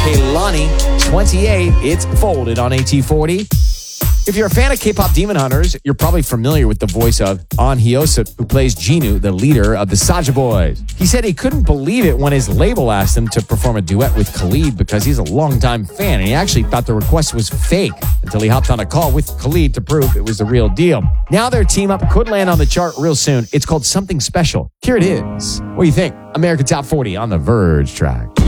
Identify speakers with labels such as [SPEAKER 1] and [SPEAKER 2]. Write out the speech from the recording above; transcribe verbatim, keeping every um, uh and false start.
[SPEAKER 1] Kehlani, twenty-eight. It's Folded on A T forty. If you're a fan of K-pop Demon Hunters, you're probably familiar with the voice of Ahn Hyosip, who plays Jinu, the leader of the Saja Boys. He said he couldn't believe it when his label asked him to perform a duet with Khalid because he's a longtime fan, and he actually thought the request was fake until he hopped on a call with Khalid to prove it was the real deal. Now their team up could land on the chart real soon. It's called Something Special. Here it is. What do you think? American Top forty on the Verge track.